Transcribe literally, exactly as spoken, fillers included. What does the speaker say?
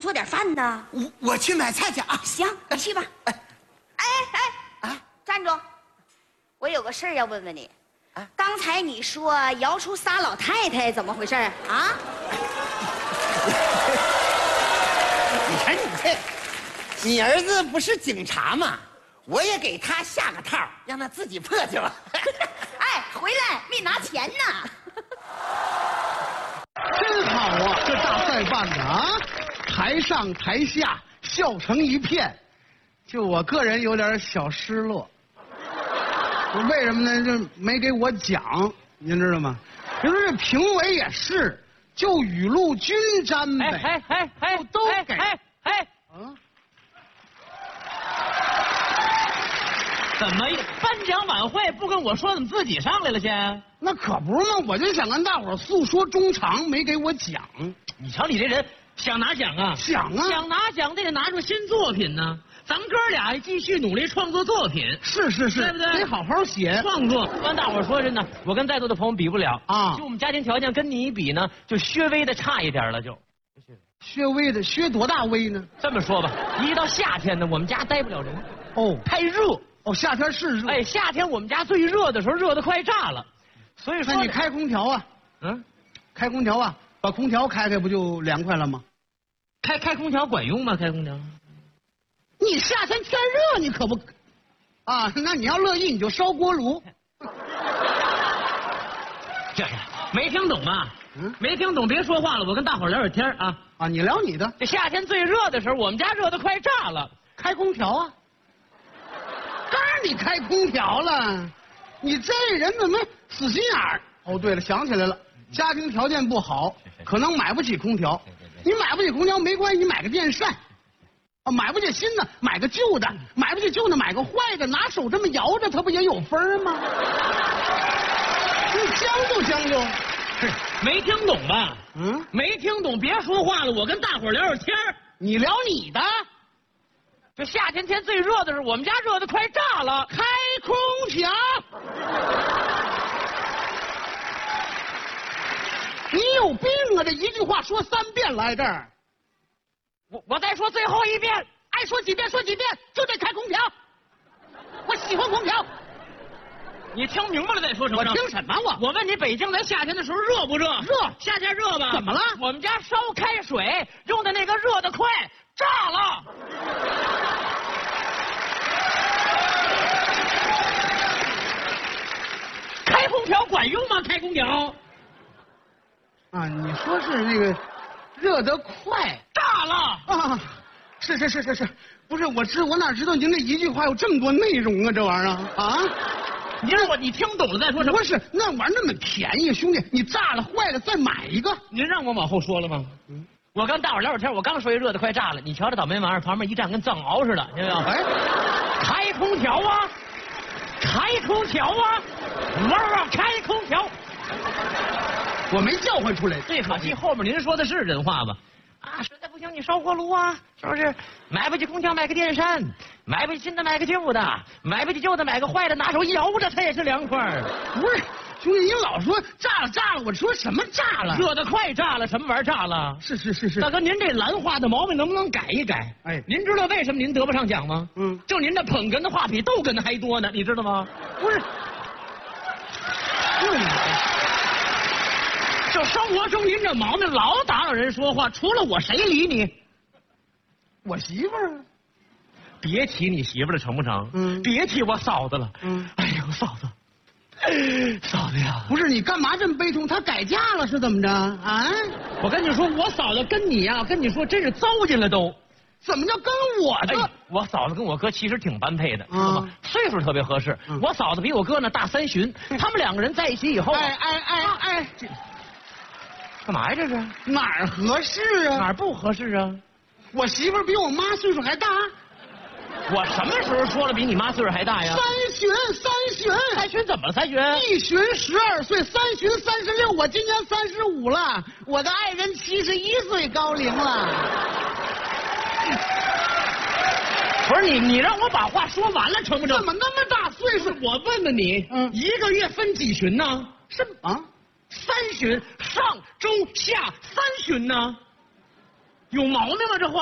做点饭呢？ 我我去买菜去啊。 行，你去吧。哎哎哎，啊，站住！我有个事儿要问问你。啊，刚才你说摇出仨老太太，怎么回事啊？ 你看你这，你儿子不是警察吗？我也给他下个套，让他自己破去吧。 哎，回来没拿钱呢。 真好啊，这大赛办的啊，台上台下笑成一片，就我个人有点小失落。为什么呢？就没给我奖，您知道吗？您说这评委也是，就雨露均沾呗。 哎哎哎， 都给。 哎哎， 啊？ 怎么颁奖晚会不跟我说，怎么自己上来了先？ 那可不是嘛，我就想跟大伙儿诉说衷肠，没给我奖。 你瞧你这人，想拿奖啊？ 想啊！ 想拿奖得拿出新作品呢。咱们哥俩继续努力创作作品， 是是是， 对不对？ 得好好写创作。跟大伙儿说真的，我跟在座的朋友比不了啊。 就我们家庭条件跟你一比呢，就稍微的差一点了就。 稍微的，稍多大微呢？ 这么说吧，一到夏天呢，我们家待不了人。 哦， 太热。 哦，夏天是热。 哎，夏天我们家最热的时候，热得快炸了。所以说， 那你开空调啊？ 嗯， 开空调啊，把空调开开不就凉快了吗？ 开开空调管用吗？开空调？ 你夏天天热，你可不啊？那你要乐意，你就烧锅炉。 这是没听懂吧？嗯，没听懂，别说话了，我跟大伙聊会天啊。 啊，你聊你的。 这夏天最热的时候，我们家热得快炸了， 开空调啊。当然你开空调了，你这人怎么死心眼儿？哦，对了，想起来了，家庭条件不好，可能买不起空调。你买不起空调没关系，你买个电扇。啊，买不起新的，买个旧的；买不起旧的，买个坏的。拿手这么摇着，它不也有分吗？你将就将就。 是没听懂吧？ 嗯， 没听懂，别说话了，我跟大伙聊会天儿。 你聊你的。 这夏天天最热的时候，我们家热得快炸了， 开空调。你有病啊！这一句话说三遍来这儿。 我我再说最后一遍， 爱说几遍说几遍，就得开空调。我喜欢空调。 你听明白了再说成。 我听什么我？ 我问你，北京在夏天的时候热不热？ 热。 夏天热吧？ 怎么了？ 我们家烧开水用的那个热得快，炸了。开空调管用吗？开空调。 啊，你说是那个热得快， 炸了啊！是是是是是，不是我知我哪知道您这一句话有这么多内容啊？这玩意儿啊啊！ 你让我你听懂了再说什么？ 不是那玩意儿那么便宜，兄弟，你炸了坏了再买一个。 您让我往后说了吗？嗯，我跟大伙聊会天，我刚说一热得快炸了，你瞧这倒霉玩意儿，旁边一站跟藏獒似的，听没有？哎，开空调啊，开空调啊，玩玩开空调。 我没叫唤出来， 最可惜后面您说的是人话吧？啊，实在不行你烧锅炉啊，是不是？买不起空调买个电扇，买不起新的买个旧的，买不起旧的买个坏的，拿手一摇着它也是凉快。 不是，兄弟，你老说炸了炸了，我说什么炸了？ 热得快炸了，什么玩意儿炸了？ 是是是是。 大哥，您这蓝话的毛病能不能改一改？哎，您知道为什么您得不上奖吗？嗯，就您这捧哏的话比逗哏的还多呢，你知道吗？ 不是。 嗯。就生活中您这毛病老打扰人说话，除了我谁理你？ 我媳妇儿。 别提你媳妇了，成不成？嗯。别提我嫂子了。嗯。哎呦，嫂子，嫂子呀！ 不是你干嘛这么悲痛？她改嫁了是怎么着啊？ 我跟你说，我嫂子跟你呀，跟你说真是糟践了都。 怎么叫跟我的？ 哎、我嫂子跟我哥其实挺般配的，知道吗？岁数特别合适。嗯、我嫂子比我哥呢大三旬，他们两个人在一起以后， 哎哎哎哎，这干嘛呀？这是哪儿合适啊？ 哪儿不合适啊？ 我媳妇儿比我妈岁数还大。 我什么时候说了比你妈岁数还大呀？ 三旬，三旬， 三旬怎么了？三旬？ 一旬十二岁，三旬三十六。我今年三十五了，我的爱人七十一岁高龄了。 不是你，你让我把话说完了成不成？ 怎么那么大岁数？ 我问问你，嗯，一个月分几旬呢？ 什么啊？ 三旬，上中下三旬呢？有毛病吗？这话。